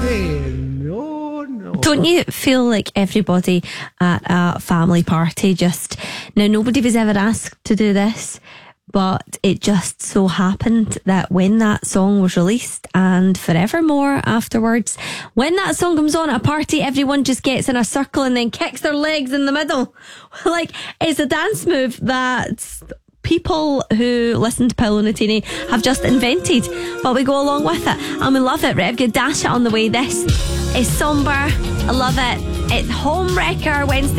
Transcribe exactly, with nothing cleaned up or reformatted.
Hey, no, no. Don't you feel like everybody at a family party just... Now, nobody was ever asked to do this, but it just so happened that when that song was released and forevermore afterwards, when that song comes on at a party, everyone just gets in a circle and then kicks their legs in the middle. Like, it's a dance move that people who listen to Paolo Nutini have just invented, but we go along with it and we love it. Right, I've got Dash It on the way. This is Somber. I love it. It's Home Wrecker Wednesday